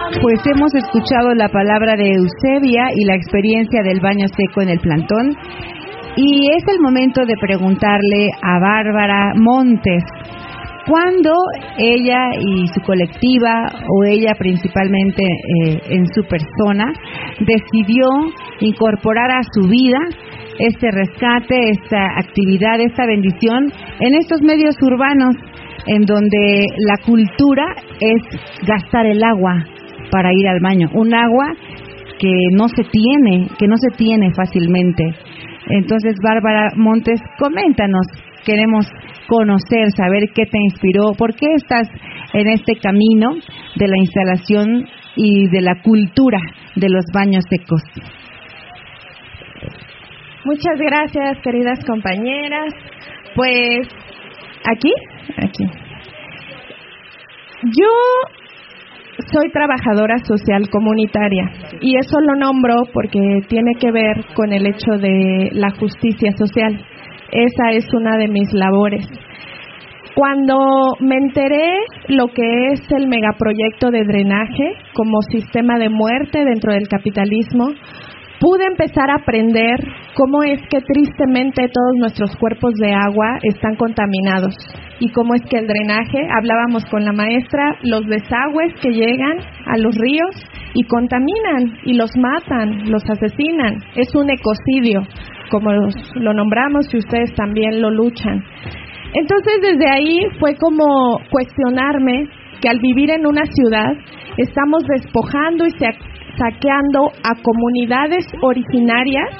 Pues hemos escuchado la palabra de Eusebia y la experiencia del baño seco en el plantón. Y es el momento de preguntarle a Bárbara Montes, ¿cuándo ella y su colectiva, o ella principalmente en su persona, decidió incorporar a su vida este rescate, esta actividad, esta bendición en estos medios urbanos en donde la cultura es gastar el agua para ir al baño, un agua que no se tiene fácilmente? Entonces, Bárbara Montes, coméntanos, queremos conocer, saber qué te inspiró, por qué estás en este camino de la instalación y de la cultura de los baños secos. Muchas gracias, queridas compañeras. Pues, aquí. Yo soy trabajadora social comunitaria y eso lo nombro porque tiene que ver con el hecho de la justicia social. Esa es una de mis labores. Cuando me enteré lo que es el megaproyecto de drenaje como sistema de muerte dentro del capitalismo, pude empezar a aprender cómo es que tristemente todos nuestros cuerpos de agua están contaminados y cómo es que el drenaje, hablábamos con la maestra, los desagües que llegan a los ríos y contaminan y los matan, los asesinan. Es un ecocidio, como lo nombramos y ustedes también lo luchan. Entonces desde ahí fue como cuestionarme que al vivir en una ciudad estamos despojando y saqueando a comunidades originarias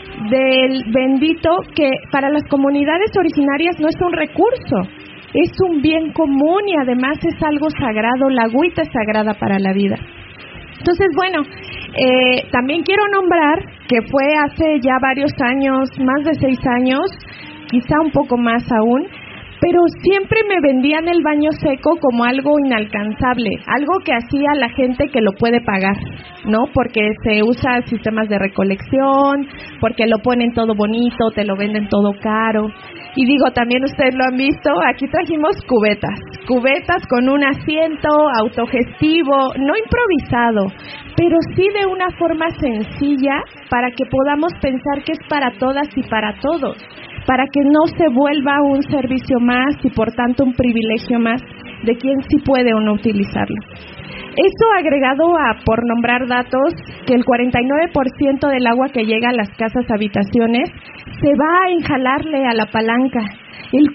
del bendito que para las comunidades originarias no es un recurso, es un bien común y además es algo sagrado, la agüita es sagrada para la vida. Entonces, bueno, también quiero nombrar que fue hace ya varios años, más de 6 años, quizá un poco más aún, pero siempre me vendían el baño seco como algo inalcanzable, algo que hacía la gente que lo puede pagar, ¿no? Porque se usa sistemas de recolección, porque lo ponen todo bonito, te lo venden todo caro. Y digo, también ustedes lo han visto, aquí trajimos cubetas con un asiento autogestivo, no improvisado, pero sí de una forma sencilla para que podamos pensar que es para todas y para todos, para que no se vuelva un servicio más y por tanto un privilegio más de quien sí puede o no utilizarlo. Eso agregado a, por nombrar datos, que el 49% del agua que llega a las casas habitaciones se va a enjalarle a la palanca. El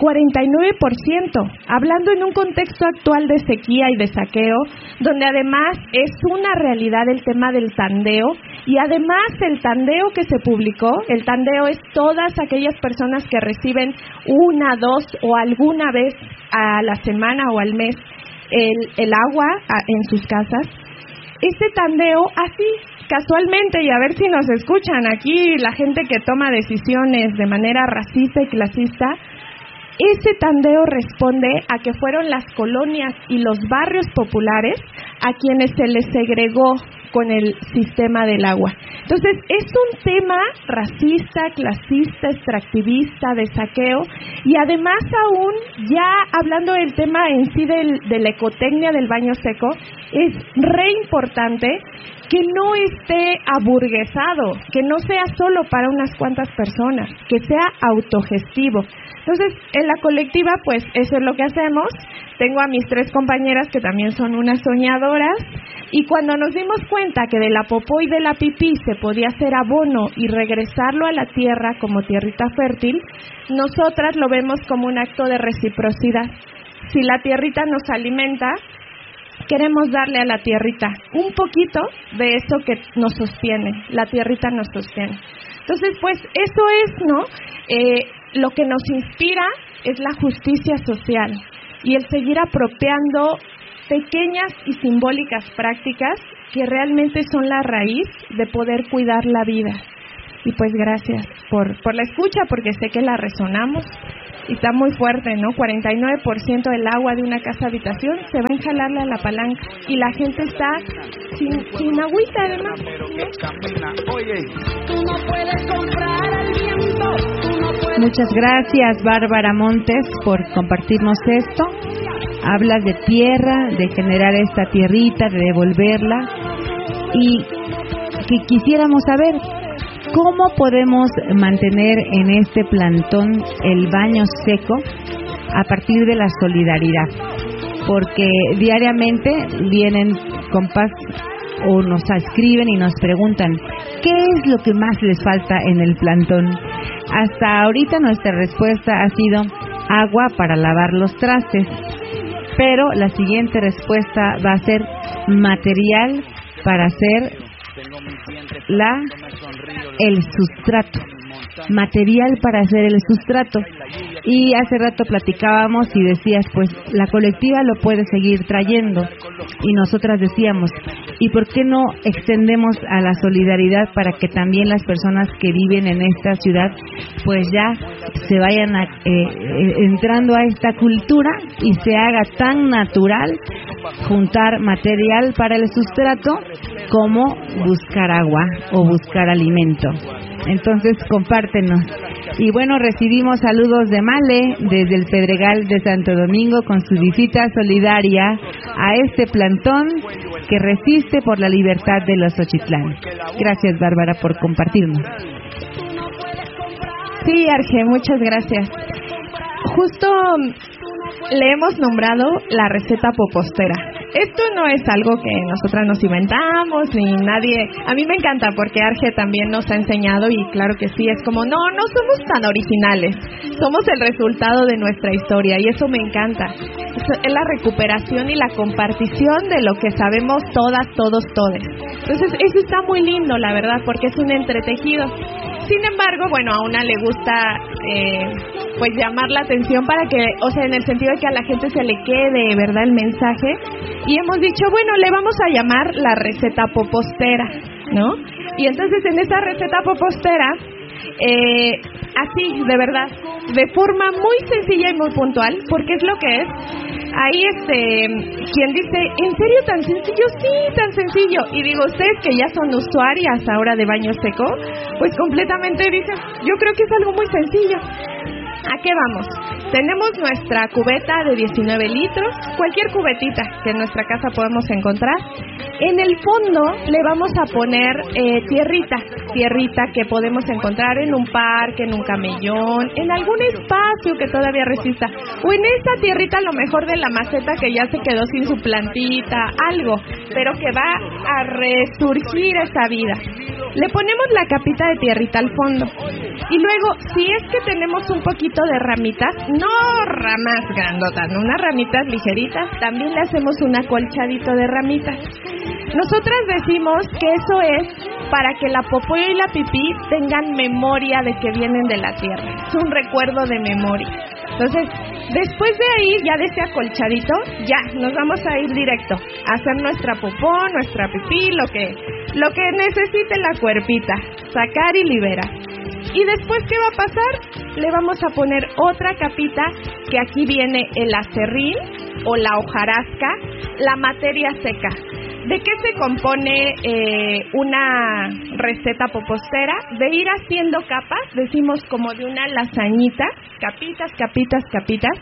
49%, hablando en un contexto actual de sequía y de saqueo, donde además es una realidad el tema del tandeo, y además el tandeo que se publicó, el tandeo es todas aquellas personas que reciben 1, 2 o alguna vez a la semana o al mes el agua en sus casas. Ese tandeo, así casualmente, y a ver si nos escuchan aquí la gente que toma decisiones de manera racista y clasista, ese tandeo responde a que fueron las colonias y los barrios populares a quienes se les segregó con el sistema del agua. Entonces, es un tema racista, clasista, extractivista, de saqueo, y además aún, ya hablando del tema en sí de la ecotecnia del baño seco, es re importante que no esté aburguesado, que no sea solo para unas cuantas personas, que sea autogestivo. Entonces, en la colectiva, pues eso es lo que hacemos. Tengo a mis 3 compañeras que también son unas soñadoras, y cuando nos dimos cuenta que de la popó y de la pipí se podía hacer abono y regresarlo a la tierra como tierrita fértil, nosotras lo vemos como un acto de reciprocidad. Si la tierrita nos alimenta, queremos darle a la tierrita un poquito de eso que nos sostiene. La tierrita nos sostiene. Entonces, pues eso es, ¿no? Lo que nos inspira es la justicia social y el seguir apropiando pequeñas y simbólicas prácticas que realmente son la raíz de poder cuidar la vida. Y pues gracias por la escucha, porque sé que la resonamos y está muy fuerte, ¿no? 49% del agua de una casa habitación se va a enjalarle a la palanca y la gente está sin agüita además, ¿no? Tú no puedes comprar al viento. Muchas gracias, Bárbara Montes, por compartirnos esto. hablas de tierra, de generar esta tierrita, de devolverla, y que quisiéramos saber cómo podemos mantener en este plantón el baño seco a partir de la solidaridad, porque diariamente vienen compas o nos escriben y nos preguntan ¿qué es lo que más les falta en el plantón? Hasta ahorita nuestra respuesta ha sido agua para lavar los trastes, pero la siguiente respuesta va a ser material para hacer el sustrato, material para hacer el sustrato. Y hace rato platicábamos y decías, pues la colectiva lo puede seguir trayendo, y nosotras decíamos, ¿y por qué no extendemos a la solidaridad para que también las personas que viven en esta ciudad pues ya se vayan entrando a esta cultura y se haga tan natural juntar material para el sustrato como buscar agua o buscar alimento? Entonces compártenos. Y bueno, recibimos saludos de Male desde el Pedregal de Santo Domingo con su visita solidaria a este plantón que resiste por la libertad de los Xochitlán. Gracias, Bárbara, por compartirnos. Sí, Arge, muchas gracias. Justo le hemos nombrado la receta popostera. Esto no es algo que nosotras nos inventamos, ni nadie. A mí me encanta porque Arge también nos ha enseñado, y claro que sí, es como, no somos tan originales, somos el resultado de nuestra historia, y eso me encanta. Es la recuperación y la compartición de lo que sabemos todas, todos, todes. Entonces, eso está muy lindo, la verdad, porque es un entretejido. Sin embargo, bueno, a una le gusta pues llamar la atención para que, o sea, en el sentido de que a la gente se le quede, ¿verdad?, el mensaje. Y hemos dicho, bueno, le vamos a llamar la receta popostera, ¿no? Y entonces en esa receta popostera, así, de verdad, de forma muy sencilla y muy puntual, porque es lo que es. Ahí quien dice, ¿en serio tan sencillo? Sí, tan sencillo. Y digo, ustedes que ya son usuarias ahora de baño seco, pues completamente dicen, yo creo que es algo muy sencillo. ¿A qué vamos? Tenemos nuestra cubeta de 19 litros, cualquier cubetita que en nuestra casa podemos encontrar. En el fondo le vamos a poner tierrita que podemos encontrar en un parque, en un camellón, en algún espacio que todavía resista. O en esta tierrita, a lo mejor de la maceta que ya se quedó sin su plantita, algo, pero que va a resurgir esa vida. Le ponemos la capita de tierrita al fondo. Y luego, si es que tenemos un poquito de ramitas, no ramas grandotas, no, unas ramitas ligeritas, también le hacemos un acolchadito de ramitas. Nosotras decimos que eso es para que la popó y la pipí tengan memoria de que vienen de la tierra. Es un recuerdo de memoria. Entonces, después de ahí, ya de ese acolchadito, ya nos vamos a ir directo a hacer nuestra popó, nuestra pipí, lo que necesite la cuerpita, sacar y liberar. Y después, ¿qué va a pasar? Le vamos a poner otra capita, que aquí viene el acerrín o la hojarasca, la materia seca. ¿De qué se compone una receta popostera? De ir haciendo capas, decimos como de una lasañita, capitas, capitas, capitas.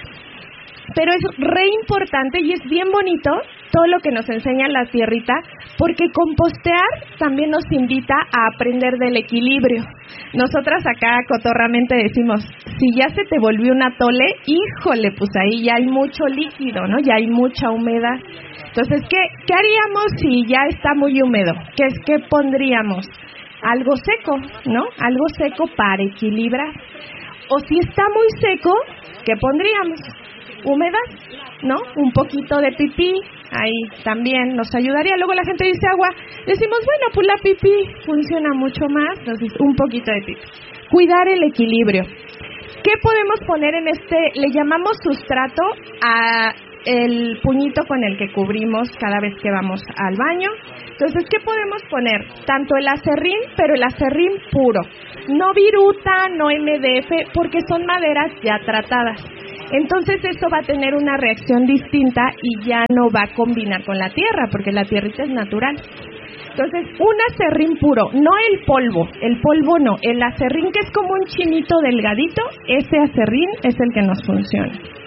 Pero es re importante y es bien bonito todo lo que nos enseña la tierrita, porque compostear también nos invita a aprender del equilibrio. Nosotras acá cotorramente decimos, si ya se te volvió un atole, híjole, pues ahí ya hay mucho líquido, ¿no? Ya hay mucha humedad. Entonces, ¿qué haríamos si ya está muy húmedo? ¿Qué pondríamos? Algo seco, ¿no? Algo seco para equilibrar. O si está muy seco, ¿qué pondríamos? Humedad, ¿no? Un poquito de pipí, ahí también nos ayudaría. Luego la gente dice agua, decimos, bueno, pues la pipí funciona mucho más, entonces un poquito de pipí. Cuidar el equilibrio. ¿Qué podemos poner en le llamamos sustrato a el puñito con el que cubrimos cada vez que vamos al baño? Entonces, ¿qué podemos poner? Tanto el acerrín, pero el acerrín puro. No viruta, no MDF, porque son maderas ya tratadas. Entonces eso va a tener una reacción distinta y ya no va a combinar con la tierra, porque la tierrita es natural. Entonces, un acerrín puro, no el polvo no, el acerrín que es como un chinito delgadito, ese acerrín es el que nos funciona.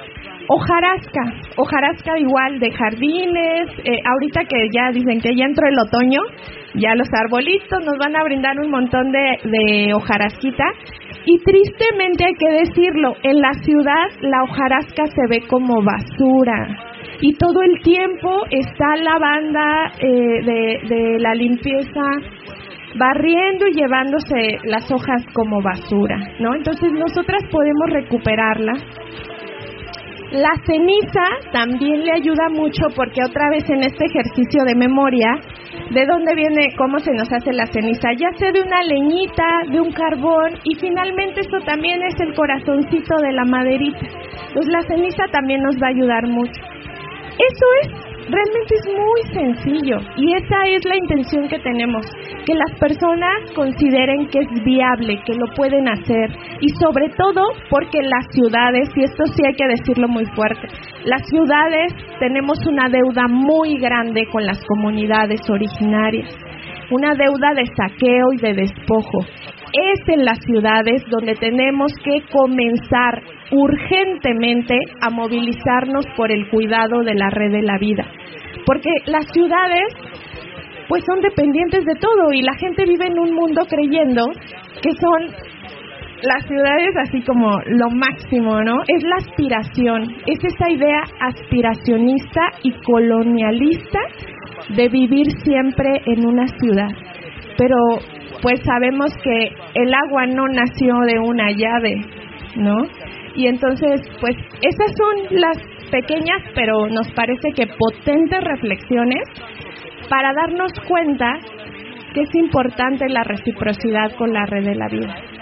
Hojarasca igual de jardines, ahorita que ya dicen que ya entró el otoño, ya los arbolitos nos van a brindar un montón de hojarasquita, y tristemente hay que decirlo, en la ciudad la hojarasca se ve como basura, y todo el tiempo está la banda de la limpieza barriendo y llevándose las hojas como basura, ¿no? Entonces nosotras podemos recuperarla. La ceniza también le ayuda mucho, porque otra vez en este ejercicio de memoria, ¿de dónde viene, cómo se nos hace la ceniza? Ya sea de una leñita, de un carbón, y finalmente eso también es el corazoncito de la maderita. Entonces la ceniza también nos va a ayudar mucho. Realmente es muy sencillo, y esa es la intención que tenemos, que las personas consideren que es viable, que lo pueden hacer, y sobre todo porque las ciudades, y esto sí hay que decirlo muy fuerte, las ciudades tenemos una deuda muy grande con las comunidades originarias, una deuda de saqueo y de despojo. Es en las ciudades donde tenemos que comenzar urgentemente a movilizarnos por el cuidado de la red de la vida, porque las ciudades pues son dependientes de todo, y la gente vive en un mundo creyendo que son las ciudades así como lo máximo, ¿no? Es la aspiración, es esa idea aspiracionista y colonialista de vivir siempre en una ciudad, pero pues sabemos que el agua no nació de una llave, ¿no? Y entonces, pues esas son las pequeñas, pero nos parece que potentes reflexiones para darnos cuenta que es importante la reciprocidad con la red de la vida.